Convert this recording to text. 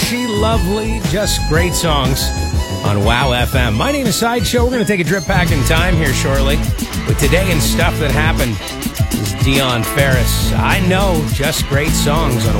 she lovely? Just great songs on Wow FM. My name is Sideshow. We're going to take a trip back in time here shortly with Today and Stuff That Happened. This is Dion Ferris. I know, just great songs on